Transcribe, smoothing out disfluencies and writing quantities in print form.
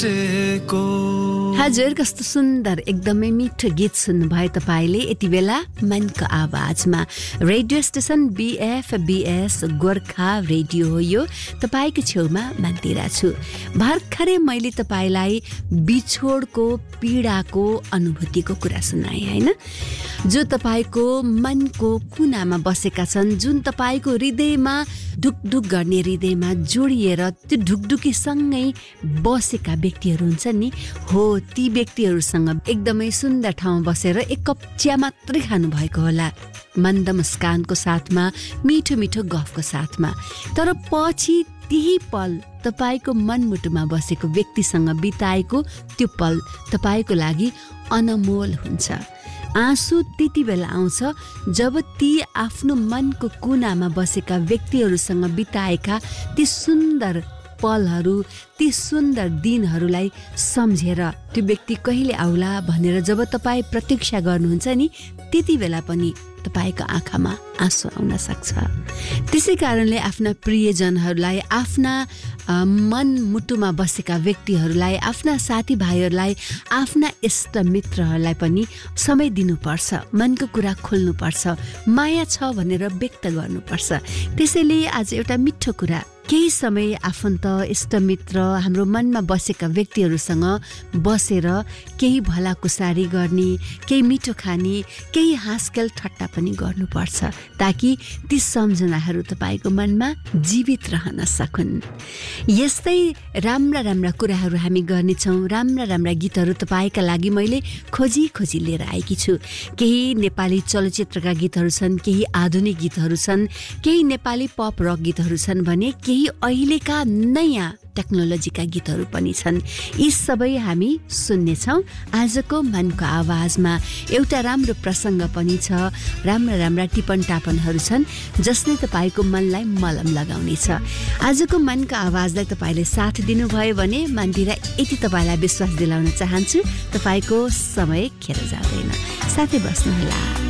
हजुर, कस्तो सुन्दर एकदमै मिठो गीत सुन्नुभयो तपाईले यति बेला मनको आवाजमा। Radio station BFBS Gorkha radio हो यो। तपाईको छेउमा मान्दिरा छु। भर्खरै मैले तपाईलाई बिछोडको पीडाको अनुभूतिको कुरा सुनाएँ हैन, जो तपाईको मनको कुनामा बसेका छन्, जुन तपाईको हृदयमा ढुकढुक गर्ने, हृदयमा जोडिएर त्यो ढुकढुकीसँगै बसेका व्यक्तिहरू हुन्छ नि, हो ती व्यक्तिहरूसँग एकदमै सुन्दर ठाउँमा बसेर एक कप चिया मात्रै खानु भएको होला, मन्द मुस्कानको साथमा, मिठो मिठो गफको साथमा। तर पछि त्यही पल तपाईको मनमुटुमा बसेको व्यक्तिसँग बिताएको त्यो पल तपाईको लागि अनमोल हुन्छ। आँसु त्यति बेला आउँछ जब ती आफ्नो मनको कुनामा बसेका व्यक्तिहरूसँग बिताएका ती सुन्दर पलहरू, ती सुन्दर दिनहरूलाई सम्झेर त्यो व्यक्ति कहिले आउला भनेर जब तपाईँ प्रतीक्षा गर्नुहुन्छ नि, त्यति बेला पनि तपाईको आँखामा आँसु आउन सक्छ। त्यसै कारणले आफ्ना प्रियजनहरूलाई, आफ्ना मनमुटुमा बसेका व्यक्तिहरूलाई, आफ्ना साथीभाइहरूलाई, आफ्ना इष्टमित्रहरूलाई पनि समय दिनुपर्छ, मनको कुरा खोल्नुपर्छ, माया छ भनेर व्यक्त गर्नुपर्छ। त्यसैले आज एउटा मिठो कुरा, केही समय आफन्त, इष्टमित्र, हाम्रो मनमा बसेका व्यक्तिहरूसँग बसेर केही भलाकुसारी गर्ने, केही मिठो खाने, केही हाँसखेल ठट्टा पनि गर्नुपर्छ, ताकि ती सम्झनाहरू तपाईको मनमा जीवित रहन सकुन्। यस्तै राम्रा राम्रा कुराहरू हामी गर्नेछौँ। राम्रा राम्रा गीतहरू तपाईका लागि मैले खोजी लिएर आएकी छु। केही नेपाली चलचित्रका गीतहरू छन्, केही आधुनिक गीतहरू छन्, केही नेपाली पप रक गीतहरू छन् भने केही अहिलेका नयाँ टेक्नोलोजीका गीतहरू पनि छन्। यी सबै हामी सुन्नेछौँ आजको मनको आवाजमा। एउटा राम्रो प्रसङ्ग पनि छ, राम्रा राम्रा टिपन टापनहरू छन् जसले तपाईको मनलाई मलम लगाउनेछ। आजको मनको आवाजलाई तपाईले साथ दिनुभयो भने मन्दिरा यति तपाईलाई विश्वास दिलाउन चाहन्छु, तपाईको समय खेर जाँदैन, साथै बस्नुहोला।